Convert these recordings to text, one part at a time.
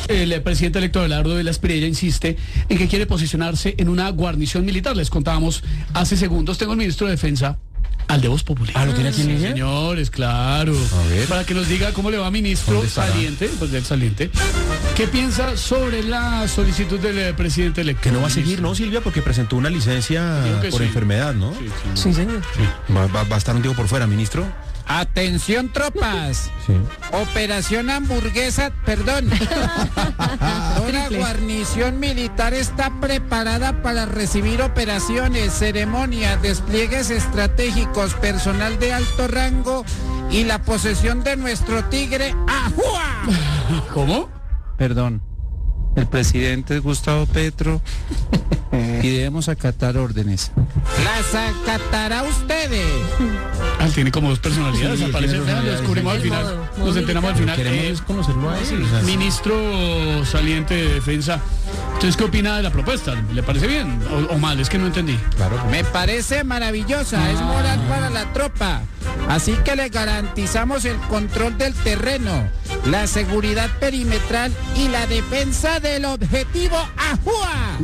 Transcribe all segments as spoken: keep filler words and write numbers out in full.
el presidente electo Abelardo de la Espriella insiste en que quiere posicionarse en una guarnición militar. Les contábamos hace segundos, tengo el ministro de Defensa al de Voz Popular. Ah, ¿lo tiene aquí en línea? Señores, claro. A ver. Para que nos diga cómo le va, ministro saliente, pues del saliente. ¿Qué piensa sobre la solicitud del eh, presidente electo? Que no va a seguir, ¿no, Silvia? Porque presentó una licencia por sí. enfermedad, ¿no? Sí, sí. sí señor. Sí. Va, va, va a estar un tiempo por fuera, ministro. Atención, tropas. Sí. Operación Hamburguesa, perdón. Una guarnición militar está preparada para recibir operaciones, ceremonias, despliegues estratégicos, personal de alto rango y la posesión de nuestro tigre ¡Ajúa! ¿Cómo? Perdón. El presidente es Gustavo Petro y debemos acatar órdenes. ¡Las acatará ustedes! Ah, tiene como dos personalidades, Sí, aparece, tiene vean, lo descubrimos al final, modo, modo nos enteramos al final. Queremos Eh, conocerlo a él. Ministro saliente de Defensa, ¿entonces qué opina de la propuesta? ¿Le parece bien o, o mal? Es que no entendí. Claro. Me parece maravillosa, es moral para la tropa. Así que le garantizamos el control del terreno, la seguridad perimetral y la defensa del objetivo ¡Ajúa!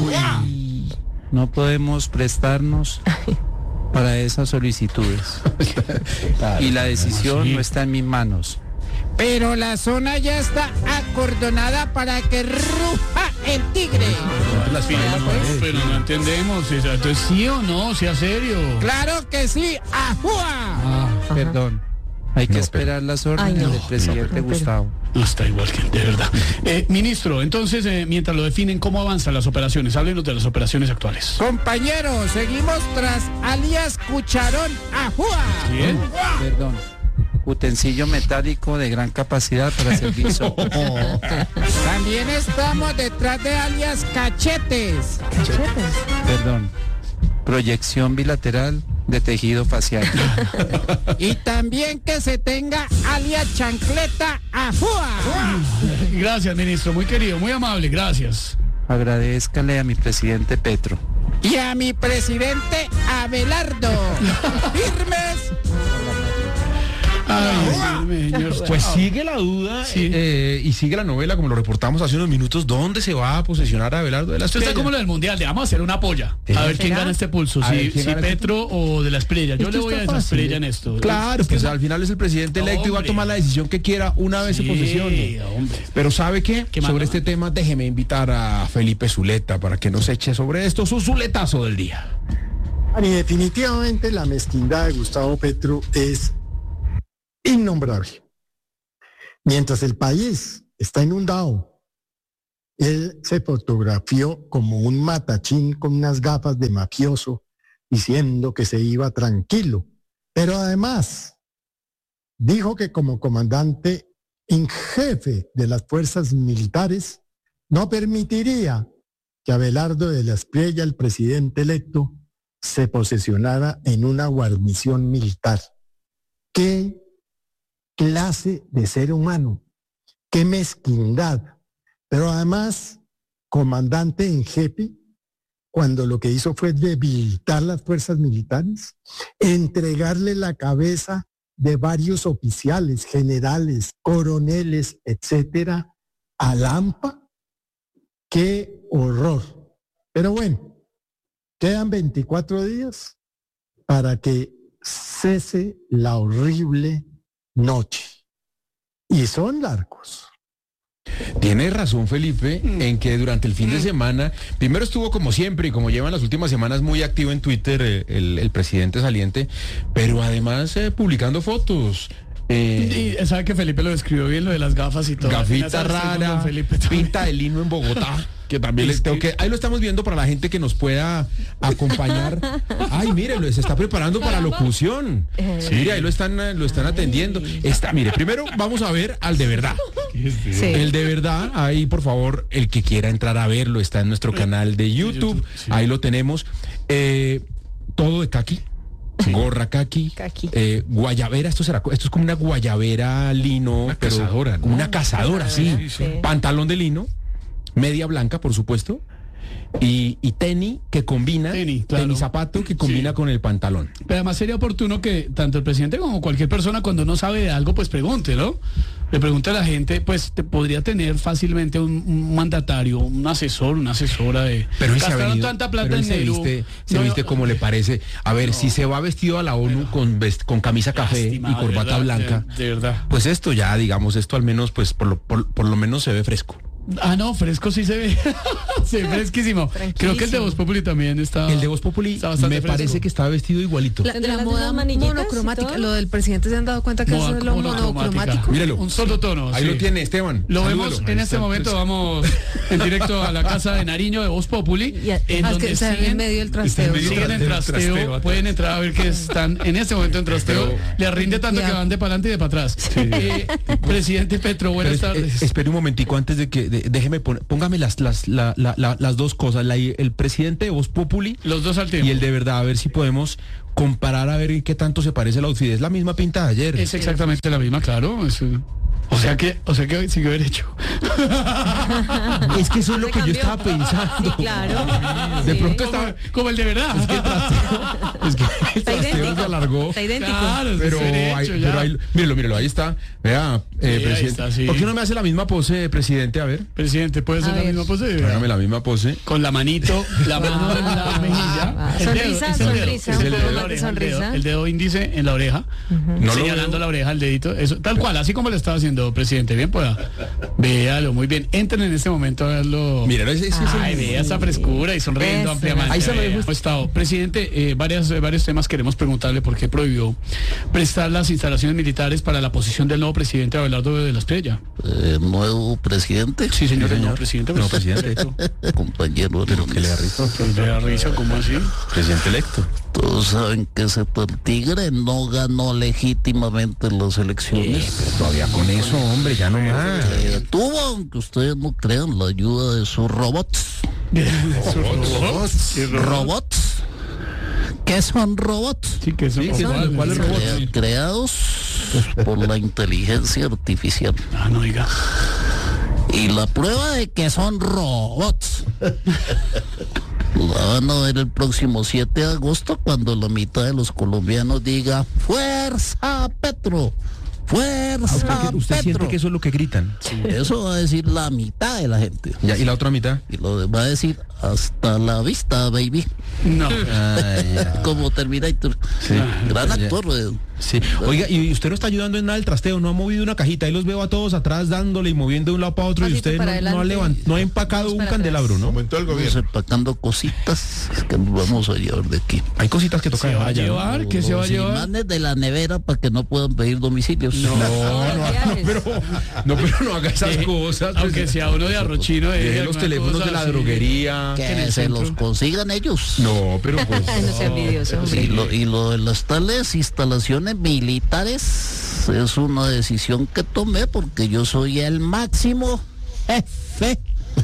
No podemos prestarnos para esas solicitudes. Y la decisión Sí. no está en mis manos. Pero la zona ya está acordonada para que ruja el tigre. Las pilas, pues, pero no entendemos, entonces sí o no, sea serio. ¡Claro que sí! ¡Ajúa! Ah, Perdón. Hay que No, esperar las órdenes Ay, no. del presidente No, pero- Gustavo. no está igual que de verdad. Eh, ministro, entonces, eh, mientras lo definen, ¿cómo avanzan las operaciones? Háblenos de las operaciones actuales. Compañeros, seguimos tras alias Cucharón ¡Ajúa! Bien. Perdón. Utensilio metálico de gran capacidad para servir sopa. También estamos detrás de alias Cachetes. Cachetes. Perdón. Proyección bilateral de tejido facial. Y también que se tenga alias Chancleta ¡Ajúa! Gracias, ministro, muy querido, muy amable, gracias. Agradézcale a mi presidente Petro. Y a mi presidente Abelardo. ¡Firmes! Ay, firme, señor. Pues sigue la duda Sí. eh, y sigue la novela, como lo reportamos hace unos minutos, ¿dónde se va a posesionar Abelardo de la Usted está Espriella? como lo del mundial, de vamos a hacer una polla. A ver quién ¿Será? gana este pulso, A si, ver quién si gana este Petro o de la Espriella. Yo Es le que voy a está esa fácil. Espriella en esto. Claro, pues al final es el presidente electo y va a Hombre. tomar la decisión que quiera una vez se Sí, posesione. hombre. Pero ¿sabe qué? ¿Qué más, Sobre no? este tema déjeme invitar a Felipe Zuleta para que nos eche sobre esto su zuletazo del día. Y definitivamente la mezquindad de Gustavo Petro es innombrable. Mientras el país está inundado, él se fotografió como un matachín con unas gafas de mafioso diciendo que se iba tranquilo. Pero además dijo que como comandante en jefe de las fuerzas militares no permitiría que Abelardo de la Espriella, el presidente electo, se posesionara en una guarnición militar. ¿Qué clase de ser humano? ¡Qué mezquindad! Pero además, comandante en jefe, cuando lo que hizo fue debilitar las fuerzas militares, entregarle la cabeza de varios oficiales, generales, coroneles, etcétera, a Lampa. ¡Qué horror! Pero bueno, quedan veinticuatro días para que cese la horrible noche. Y son largos. Tiene razón Felipe en que durante el fin de semana, primero estuvo como siempre y como llevan las últimas semanas muy activo en Twitter eh, el, el presidente saliente, pero además eh, publicando fotos. Eh, Y sabe que Felipe lo describió bien, lo de las gafas y todo. Gafita Al final, ¿sabes? Estoy con rara, don Felipe también. pinta de lino en Bogotá, que también les tengo que... Ahí lo estamos viendo para la gente que nos pueda acompañar. Ay, mire, lo- se está preparando para locución. Sí, mire, ahí lo están, lo están atendiendo. Está, mire, primero vamos a ver al de verdad. Sí. El de verdad, ahí por favor, el que quiera entrar a verlo, está en nuestro canal de YouTube, YouTube, sí. ahí lo tenemos. Eh, todo de caqui. Gorra caqui, Caqui. eh, guayabera, esto será, esto es como una guayabera lino, Una pero cazadora, ¿no? como una cazadora, sí. Sí, sí. Pantalón de lino, media blanca, por supuesto, y, y tenis que combina, Tenis, claro. tenis zapato que combina Sí. con el pantalón. Pero además sería oportuno que tanto el presidente como cualquier persona cuando no sabe de algo, pues pregunte, ¿no? Le pregunta a la gente, pues te podría tener fácilmente un, un mandatario, un asesor, una asesora de... Pero él se ha gastaron venido, tanta plata pero él en se Nehru. viste, se No, viste como le parece. A ver, no, si se va vestido a la ONU pero, con, vest- con camisa café lástima, y corbata de verdad, blanca, De, de verdad. pues esto ya, digamos, esto al menos, pues por lo, por, por lo menos se ve fresco. Ah, no, fresco sí se ve. Sí, fresquísimo. Creo que el de Voz Populi también está... El de Voz Populi está bastante me fresco. parece que está vestido igualito. La, ¿Tendrá la las moda mismas manillitas y monocromática, todo? lo del presidente, ¿se han dado cuenta que Moda eso es lo monocromática. monocromático? Míralo. Un solo tono. Ahí sí. lo tiene Esteban. Lo Salúdelo. vemos en Ahí este está. momento, vamos en directo a la casa de Nariño de Voz Populi, Y a- en Ah, es donde que está en siguen, medio del trasteo. en medio siguen en del trasteo, trasteo atrás. pueden entrar a ver que están en este momento en trasteo, Pero- le rinde tanto Ya. que van de para adelante y de para atrás. Eh, presidente Petro, Pero buenas es- tardes. eh, espere un momentico antes de que de- déjeme poner, póngame las las la- la- la- las dos cosas, la- el presidente de Voz Populi Los dos al tiempo. y el de verdad, a ver si podemos comparar a ver en qué tanto se parece el outfit. Es la misma pinta de ayer. Es exactamente la misma, claro. es, eh, o sea que, o sea que siguió derecho. Es que eso es lo Se que yo cambió. estaba pensando. Sí, claro. De Sí. pronto Como, estaba... como el de verdad. Es que el trasteo, es que el Está trasteo idéntico. se alargó. Está idéntico. Claro, es Pero, derecho, ahí, ya. pero ahí, mírelo, mírelo, ahí está. Vea, eh, Sí, ahí presidente. está, sí. ¿Por qué no me hace la misma pose, presidente? A ver, Presidente, ¿puede ser A la ver. misma pose? hágame la misma pose. Con la manito, la mano en la Ah, mejilla. ah, el dedo, sonrisa, es el dedo, sonrisa, es el un dedo poco en la más de oreja, el dedo, sonrisa. el dedo índice en la oreja, No lo señalando veo. la oreja, el dedito, eso, tal cual, así como le estaba haciendo, presidente. Bien, pueda. Véalo, muy bien. Entren en este momento a verlo. Míralo, ese, ese es el- Ay, vea esa frescura y sonriendo Eso. ampliamente. Ahí se lo Vea. dejo. ¿Cómo está? Presidente, eh, varias, eh, varios temas queremos preguntarle por qué prohibió prestar las instalaciones militares para la posición del nuevo presidente Abelardo de la Espriella. Eh, nuevo presidente, Sí, señor, Sí, el nuevo señor. presidente. Nuevo pues, presidente. perfecto. compañero Pero que le da Hernández. risa. Pues, le da risa, ¿cómo así? Presidente electo. Todos saben que ese tal tigre no ganó legítimamente las elecciones. Todavía con eso, hombre, ya no más. Eh, tuvo, aunque ustedes no crean, la ayuda de sus robots. ¿Robots? ¿Qué robots? ¿Robots? ¿Qué son robots? Sí, que son Sí, que son- robots. ¿cuáles robots? Crea- creados por la inteligencia artificial. Ah, no diga. Y la prueba de que son robots la van a ver el próximo siete de agosto cuando la mitad de los colombianos diga ¡Fuerza Petro! ¡Fuerza ¿Usted, usted siente Petro! que eso es lo que gritan? Eso va a decir la mitad de la gente. Ya, ¿y la otra mitad? Y lo de- va a decir hasta la vista, baby. No. Ay, ya. Como Terminator. Sí. Gran Ya. actor. eh. Sí. Oiga, y usted no está ayudando en nada el trasteo, no ha movido una cajita, ahí los veo a todos atrás dándole y moviendo de un lado para otro y Pasito usted no, para no ha adelante. levant- no ha empacado Vamos un para candelabro, atrás. ¿no? Estamos empacando cositas que nos vamos a llevar de aquí. Hay cositas que toca ¿Se va a dejar allá, ¿no? llevar? ¿Qué se va a Los llevar? imanes de la nevera para que no puedan pedir domicilios. No, no, Viajes. pero, no, pero no haga esas Sí, cosas. Aunque pues. sea uno de arrochino, de Deje los alguna teléfonos cosa de la así. droguería. Que en el se centro. los consigan ellos. No, pero pues. No sea envidioso, Y hombre. lo, y lo de las tales instalaciones militares es una decisión que tomé porque yo soy el máximo jefe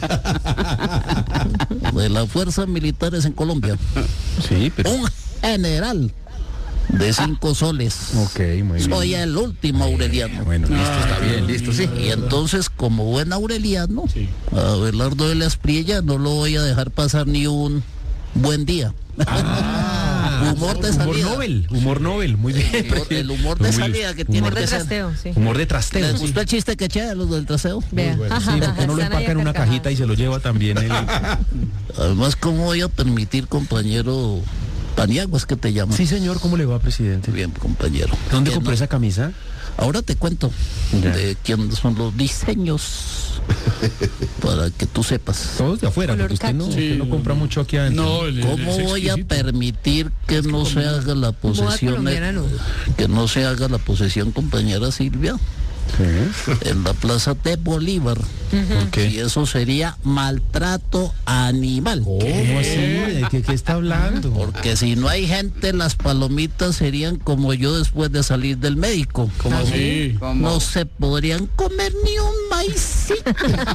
de las fuerzas militares en Colombia. Sí, pero. Un general de cinco soles. Ok, muy bien. Soy el último Aureliano. Bueno, listo, está bien, listo, sí. Y entonces, como buen Aureliano, Sí. a Abelardo de la Espriella no lo voy a dejar pasar ni un buen día. humor de Humor salida. Nobel, humor Nobel, muy bien. El humor- el humor de Muy- salida que humor tiene Humor de que ser. trasteo, sí. Humor de trasteo. ¿Les gustó el chiste que eché a los del traseo? Vea. Sí, porque no lo Están ahí empaca en una acarcajados. cajita y se lo lleva también él. Además, ¿cómo voy a permitir, compañero Paniaguas, que te llaman? Sí, señor, ¿cómo le va, presidente? Bien, compañero. ¿Dónde Que compró no- esa camisa? Ahora te cuento Ya. de quiénes son los diseños para que tú sepas. Todos de afuera, Color porque usted no, caqui. usted no compra mucho aquí adentro. No, el- el- ¿Cómo es voy a exquisito. permitir que no se haga la posesión, colombiana, no. que no se haga la posesión, compañera Silvia, en la plaza de Bolívar? Y eso sería maltrato animal. ¿Cómo así? ¿De qué, qué está hablando? Porque si no hay gente, las palomitas serían como yo después de salir del médico. ¿Cómo así? No se podrían comer ni un maicito.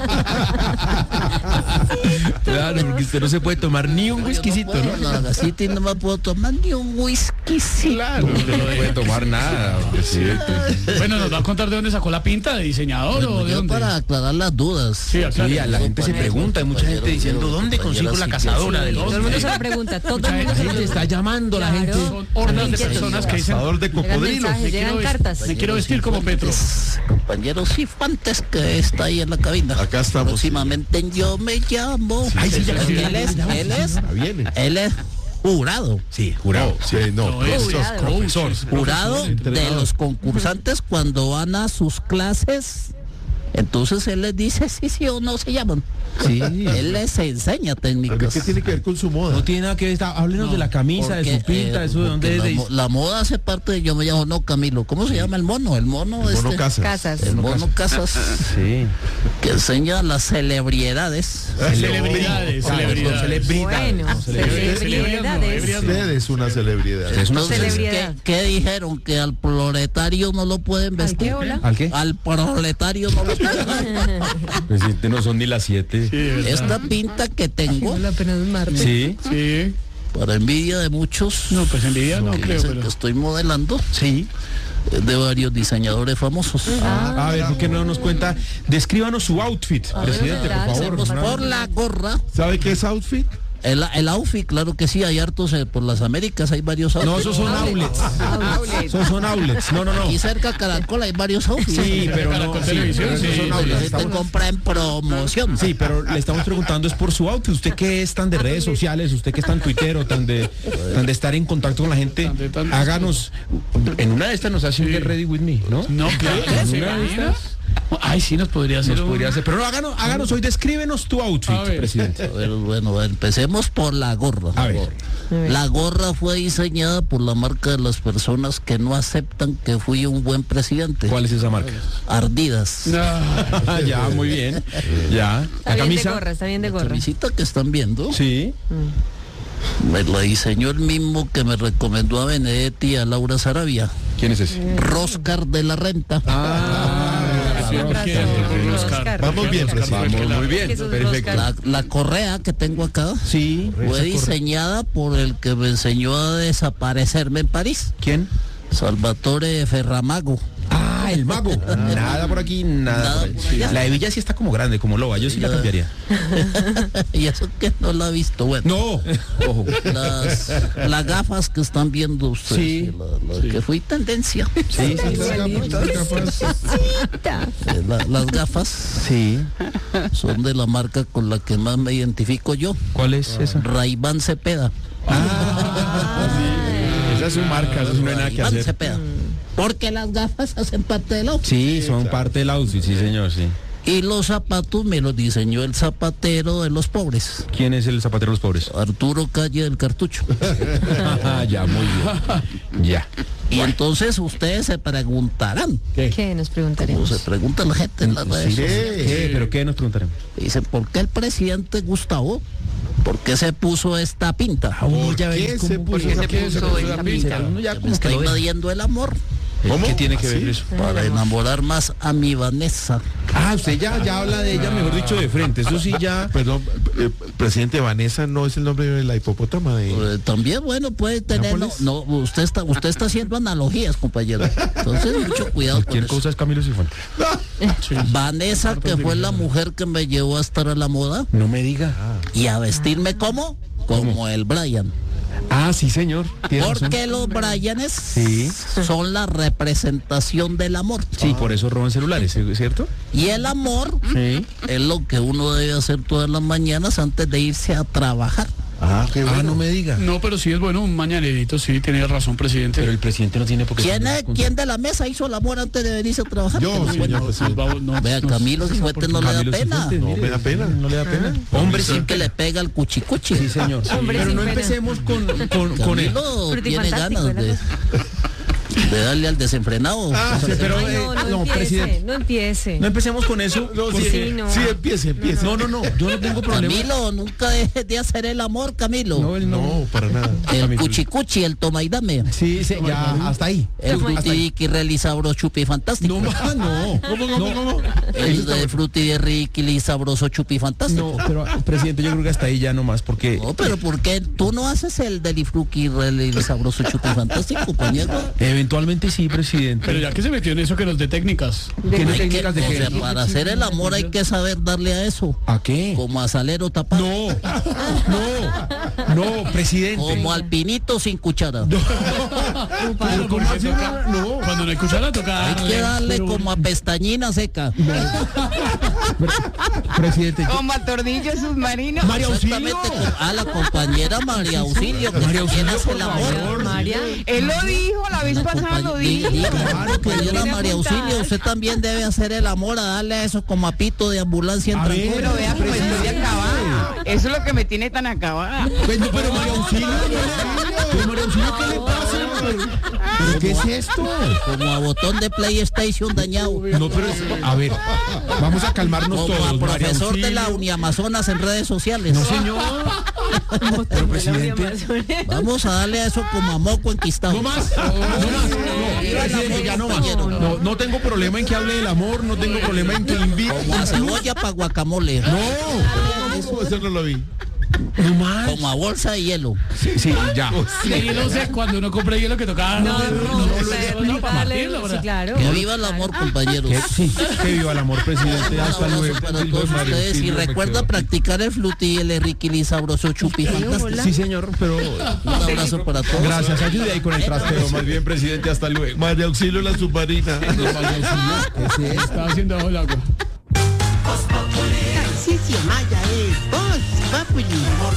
Claro, porque usted no se puede tomar ni un whiskycito, Yo no ¿no? puedo, la gasita, y no me puedo tomar ni un whiskycito. Claro, usted no puede tomar nada, presidente. Bueno, nos va a contar de dónde sacó sacó la pinta de diseñador Bueno, o de yo dónde? para aclarar las dudas. Sí, aclare. Sí, a la gente se pregunta, hay mucha gente diciendo, ¿dónde consigo la cazadora de Todo el los? mundo se lo pregunta, todo Mucha el mundo gente se lo Le pregunta. está llamando la gente. Son hordas de personas que dicen, Cazador de Llegan cocodrilos. mensajes, me llegan quiero, cartas. me quiero vestir como Petro. Compañeros Cifuentes que está ahí en la cabina. Acá estamos, Próximamente en Yo Me Llamo. Ay, sí, ya, Porque ya, él es, ya, él es, Ah, viene. él es jurado. Sí, jurado. Sí, no. No, es Jurado. profesor. Jurado de entrenador. los concursantes cuando van a sus clases. Entonces él les dice sí, sí o no se llaman. Sí. Él les enseña ¿Pero técnicas. qué tiene que ver con su moda? No tiene nada que ver, está- háblenos de la camisa, de Porque, su pinta, eh, de eso, de dónde porque es. la, de- mo- la moda hace parte de Yo Me Llamo No, Camilo. ¿Cómo se llama el mono? El mono, El mono este, Casas. Casas. El mono Casas, Sí. que enseña las celebridades. Celebridades, celebridades. Bueno, Celebridades, no, celebridades. celebridades no. Usted es una celebridad. Es una Entonces, ¿qué, celebridad. qué dijeron? ¿Que al proletario no lo pueden Ay, vestir? ¿qué hola? ¿Al qué? Al proletario no lo pueden. Presidente, no son ni las siete. Sí, de verdad. Esta pinta que tengo, La pena de Marte. Sí. Sí. para envidia de muchos, No, pues envidia no que creo, dicen pero... que estoy modelando, Sí. es de varios diseñadores famosos. A ver, ¿por qué no nos cuenta? Descríbanos su outfit, presidente, por favor. Empecemos ¿no? por la gorra. ¿Sabe qué es outfit? El, el outfit, claro que sí, hay hartos eh, por las Américas, hay varios outfits. No, esos son outlets. Esos son outlets. No, no, no. Aquí cerca Caracol hay varios outfits. Sí, pero no. Caracol Sí, Televisión, pero esos sí, son sí, outlets. La gente Estamos- compra en promoción. Sí, pero le estamos preguntando es por su outfit. Usted que es tan de redes sociales, usted que es tan tuitero, tan de, tan de estar en contacto con la gente, Tan de- tan- háganos, en una de estas nos hace un Get Ready With Me, ¿no? No, claro. ¿En ¿se una de imagina? estas? Ay, sí, nos podría hacer Nos un- podría hacer, pero no, háganos, háganos hoy, descríbenos tu outfit, A ver. presidente. A ver, bueno, empecemos por la gorra. A ver. La gorra fue diseñada por la marca de las personas que no aceptan que fui un buen presidente. ¿Cuál es esa marca? Ardidas. No. Ah, ya, muy bien. Ya. Está bien de gorra, está bien de La gorra. camisita que están viendo, Sí. me la diseñó el mismo que me recomendó a Benedetti y a Laura Sarabia. ¿Quién es ese? Roscar de la Renta. Ah, Siempre Oscar, quiere por Oscar. Oscar. Vamos bien, Oscar, presidente. porque la- muy bien. Que esos Perfecto. Oscar. La, la correa que tengo acá Sí. fue diseñada por el que me enseñó a desaparecerme en París, ¿Quién? Salvatore Ferramago. Ah, el mago. Nada por aquí, nada, Nada por ahí. por allá. La hebilla sí está como grande, como loba. Yo sí la Ya. cambiaría. Y eso que no la ha visto. Bueno, No. Ojo. las, las gafas que están viendo ustedes, Sí. la- la que fui tendencia. Sí, sí. Eh, la- las gafas Sí. son de la marca con la que más me identifico yo, ¿Cuál es esa? Ray-Ban Cepeda. Esa es su marca, eso no hay nada que Ray-Ban hacer. Cepeda. Porque las gafas hacen parte del outfit. Sí, son parte del outfit, sí, señor, sí. Y los zapatos me los diseñó el zapatero de los pobres, ¿Quién es el zapatero de los pobres? Arturo Calle del Cartucho. Ah, ya, muy bien. Ya. Y entonces ustedes se preguntarán, ¿Qué nos como preguntaremos? se pregunta la gente en las redes sociales, ¿Qué? ¿Pero qué nos preguntaremos? dicen, ¿por qué el presidente Gustavo, por qué se puso esta pinta? Uno ya ves cómo- se ¿por qué se puso esa pinta? Uno ya Me como que está lo ve. invadiendo el amor ¿Cómo? ¿Qué tiene que ¿Así? ver eso? para enamorar más a mi Vanessa. Ah, usted ya, ya habla de ella, mejor dicho, de frente. Eso sí ya. Perdón, eh, presidente, Vanessa no es el nombre de la hipopótama de... Eh, también, bueno, puede tener, no, ¿Nápoles? no, usted está, usted está haciendo analogías, compañero. Entonces, mucho cuidado con Cualquier eso. cosa es Camilo Cifuentes. Vanessa, que fue la mujer que me llevó a estar a la moda No me diga. y a vestirme como, como el Brian. Ah, sí, señor. Tiene razón. Porque los Brianes Sí. son la representación del amor. Sí, por eso roban celulares, ¿cierto? Y el amor Sí. es lo que uno debe hacer todas las mañanas antes de irse a trabajar. Ah, qué bueno. Ah, no me diga. No, pero sí es bueno un mañanerito, sí, tiene razón, presidente. Pero el presidente no tiene por qué. ¿Quién, tener es, con- ¿Quién de la mesa hizo el amor antes de venirse a trabajar? Yo, Que no señor cuenta. presidente. Vamos, no, Vea, no, Camilo Cifuentes no le da Camilo pena. Cifuentes, No mire, me da pena. No le da pena. Hombre, sí. Dicen que le pega al cuchicuchi. Sí, señor. sí. Hombre, Pero sin no pena. empecemos con, con, con él. Camilo tiene Frutifantástico, ganas de, de darle al desenfrenado. Ah, sí, pero Ay, eh, no, no, no, empiece, presidente. no empiece. No empecemos con eso. No, porque- sí, Sí, no. sí, empiece, empiece. No, no, no. Yo no tengo problema. Camilo, nunca dejes de hacer el amor, Camilo. No, él no. No, para nada. el Camilo. cuchicuchi, el toma y dame. Sí, sí, ya, hasta ahí. El Toma y- fruti que sabroso chupi fantástico. No, ma, no. ¿Cómo, cómo, cómo? El de fruti de riqui sabroso chupi fantástico. No, pero presidente, yo creo que hasta ahí ya nomás, porque No, pero ¿por qué tú no haces el del fruki sabroso chupi fantástico, pañero? eventualmente Eventualmente sí, presidente. Pero ya que se metió en eso, que nos dé técnicas. ¿Tiene Hay que- técnicas de o qué? sea, para hacer el amor hay que saber darle a eso. ¿A qué? Como a salero tapado. No, no, no, presidente. Como al pinito sin cuchara. Pero ¿cómo porque así? toca- No. Cuando no hay cuchara toca Hay que darle pero- como a pestañina seca. Presidente. yo- Como a tornillo submarino. María Auxilio. Exactamente, como a la compañera María Auxilio, que María también Auxilio, hace por el amor. favor. María. Él lo dijo, la vez La pasada lo compañ- dijo. di- diga, Claro que compañera tiene María apuntada. Auxilio, usted también debe hacer el amor a darle a eso como a pito de ambulancia en A ver. Trancón. Pero vea cómo estoy acabada. Eso es lo que me tiene tan acabada. Pero, pero María Auxilio, pero María Auxilio, ¿qué le pasa? ¿Pero qué es esto? Como a botón de PlayStation dañado. No, pero es- a ver, vamos a calmarnos Como todos. a María profesor de la Auxilio. Uniamazonas en redes sociales. No, señor. Pero presidente. Vamos a darle a eso como a moco enquistado. No más, no más. No, presidente, ya no más. No, no tengo problema en que hable del amor, no tengo problema en que invite. Como a cebolla para guacamole. No, Eso no lo vi. no más. Como a bolsa de hielo. Sí, sí, ya. Sí, hielo sé, cuando uno compra hielo que toca. No, no, no, romperlo, no, para dale, batirlo, sí, ¿verdad? claro. Que viva el amor, compañeros. Que- Sí, que viva el amor, presidente. Un Hasta abrazo luego. para todos María ustedes y Auxilio, me recuerda quedo. practicar el fluti y el enriquili sabroso chupi fantástico. Sí, señor, pero Un abrazo para todos. gracias. Ayude ahí con el trasteo. Más bien, presidente, hasta luego. María Auxilio la submarina. Estaba haciendo bajo el agua. Tarcisio Maya es Voz Populi.